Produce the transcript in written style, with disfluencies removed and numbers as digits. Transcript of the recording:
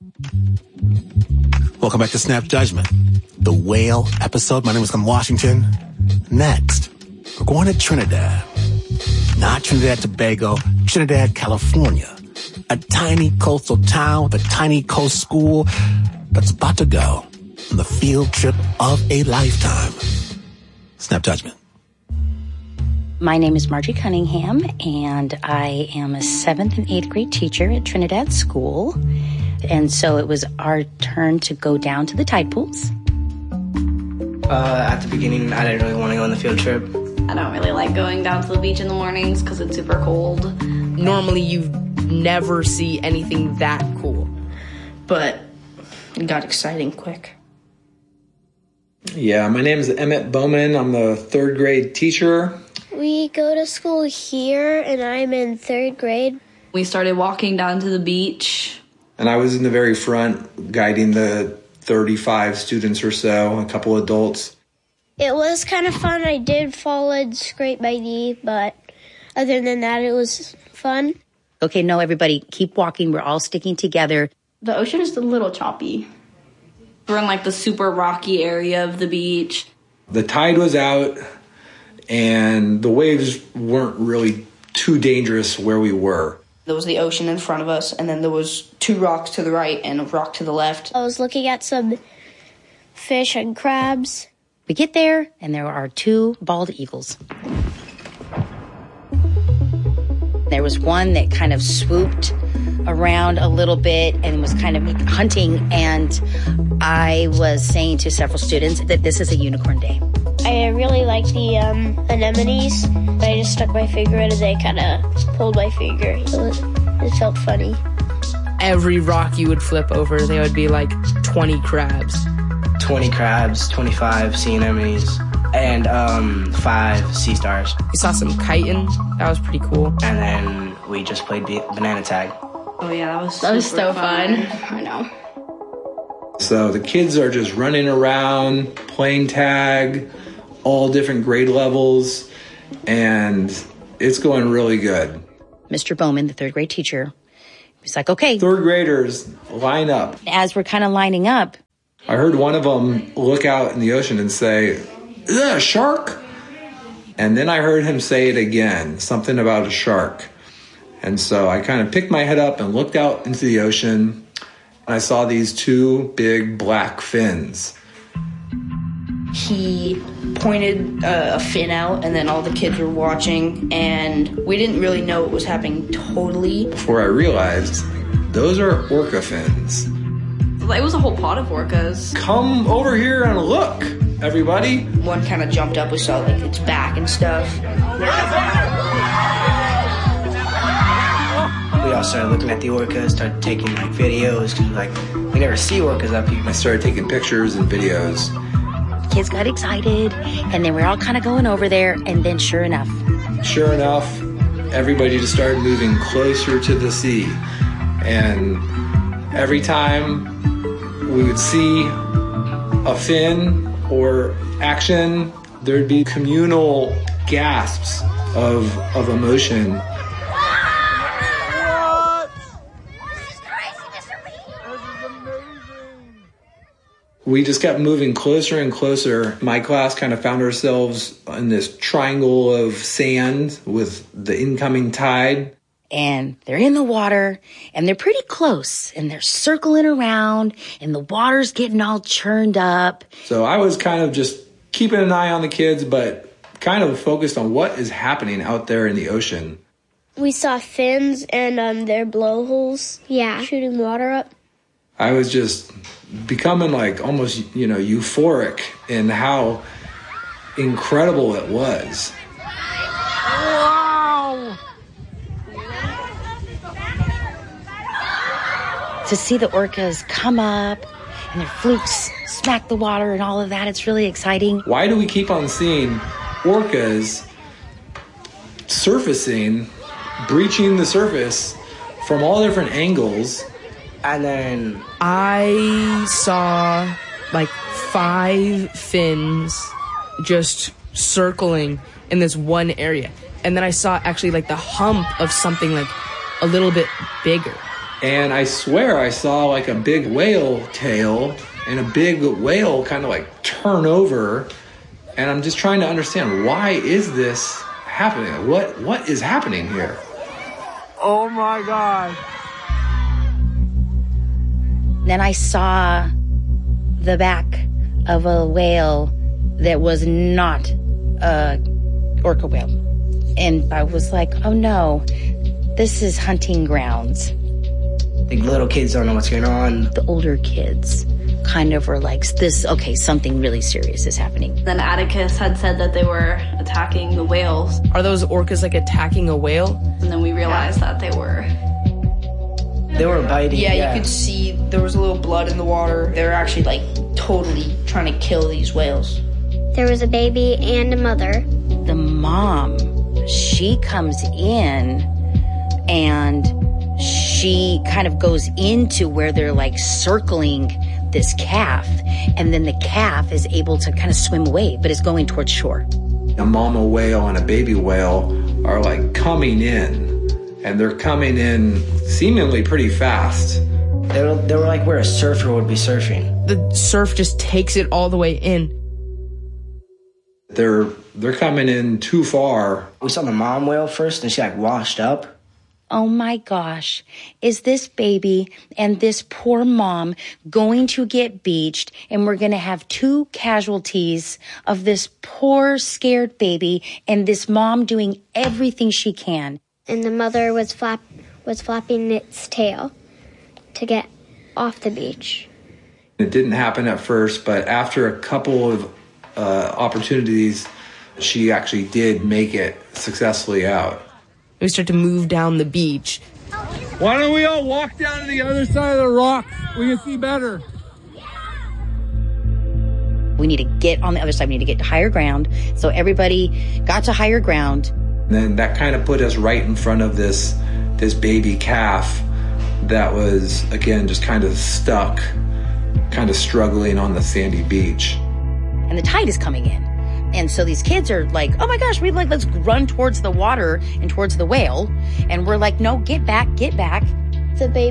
Welcome back to Snap Judgment, the whale episode. My name is Glenn Washington. Next, we're going to Trinidad. Not Trinidad Tobago, Trinidad, California. A tiny coastal town with a tiny coast school that's about to go on the field trip of a lifetime. Snap Judgment. My name is Margie Cunningham, and I am a 7th and 8th grade teacher at Trinidad School. And so it was our turn to go down to the tide pools. At the beginning, I didn't really want to go on the field trip. I don't really like going down to the beach in the mornings because it's super cold. Normally, you never see anything that cool. But it got exciting quick. Yeah, my name is Emmett Bowman. I'm the 3rd grade teacher. We go to school here, and I'm in 3rd grade. We started walking down to the beach. And I was in the very front guiding the 35 students or so, a couple adults. It was kind of fun. I did fall and scrape my knee, but other than that, it was fun. Okay, no, everybody, keep walking. We're all sticking together. The ocean is a little choppy. We're in like the super rocky area of the beach. The tide was out, and the waves weren't really too dangerous where we were. There was the ocean in front of us, and then there was 2 rocks to the right and a rock to the left. I was looking at some fish and crabs. We get there, and there are 2 bald eagles. There was one that kind of swooped around a little bit and was kind of hunting, and I was saying to several students that this is a unicorn day. I really like the anemones. I just stuck my finger in and they kind of pulled my finger. It felt funny. Every rock you would flip over, there would be like 20 crabs. 20 crabs, 25 sea anemones, and 5 sea stars. We saw some kiting. That was pretty cool. And then we just played banana tag. Oh yeah, that was so fun. I know. So the kids are just running around, playing tag, all different grade levels, and it's going really good. Mr. Bowman, the 3rd grade teacher, was like, okay. 3rd graders, line up. As we're kind of lining up, I heard one of them look out in the ocean and say, "Is that a shark?" And then I heard him say it again, something about a shark. And so I kind of picked my head up and looked out into the ocean. I saw these 2 big black fins. He pointed a fin out, and then all the kids were watching, and we didn't really know what was happening totally. Before I realized, those are orca fins. It was a whole pod of orcas. Come over here and look, everybody. One kind of jumped up, we saw like its back and stuff. We all started looking at the orcas, started taking like videos, because we never see orcas up here. I started taking pictures and videos. kids got excited, and then we're all kind of going over there, and then sure enough, everybody just started moving closer to the sea. And every time we would see a fin or action, there'd be communal gasps of emotion. We just kept moving closer and closer. My class kind of found ourselves in this triangle of sand with the incoming tide. And they're in the water, and they're pretty close, and they're circling around, and the water's getting all churned up. So I was kind of just keeping an eye on the kids, but kind of focused on what is happening out there in the ocean. We saw fins and their blowholes, shooting water up. I was just becoming like almost, euphoric in how incredible it was. Wow! To see the orcas come up and their flukes smack the water and all of that, it's really exciting. Why do we keep on seeing orcas surfacing, breaching the surface from all different angles? And then I saw like 5 fins just circling in this one area. And then I saw actually like the hump of something like a little bit bigger. And I swear I saw like a big whale tail and a big whale kind of like turn over. And I'm just trying to understand, why is this happening? What is happening here? Oh my God. Then I saw the back of a whale that was not a orca whale. And I was like, oh no, this is hunting grounds. The little kids don't know what's going on. The older kids kind of were like, okay, something really serious is happening. Then Atticus had said that they were attacking the whales. Are those orcas like attacking a whale? And then we realized that they were biting. Yeah, you could see there was a little blood in the water. They were actually like totally trying to kill these whales. There was a baby and a mother. The mom, she comes in and she kind of goes into where they're like circling this calf, and then the calf is able to kind of swim away, but is going towards shore. A mama whale and a baby whale are like coming in, and they're coming in seemingly pretty fast. They were like where a surfer would be surfing. The surf just takes it all the way in. They're coming in too far. We saw the mom whale first, and she like washed up. Oh my gosh, is this baby and this poor mom going to get beached, and we're going to have 2 casualties of this poor scared baby and this mom doing everything she can? And the mother was flapping its tail to get off the beach. It didn't happen at first, but after a couple of opportunities, she actually did make it successfully out. We start to move down the beach. Why don't we all walk down to the other side of the rock? We can see better. We need to get on the other side. We need to get to higher ground. So everybody got to higher ground. And then that kind of put us right in front of this baby calf that was, again, just kind of stuck, kind of struggling on the sandy beach. And the tide is coming in. And so these kids are like, oh my gosh, let's run towards the water and towards the whale. And we're like, no, get back, get back. The baby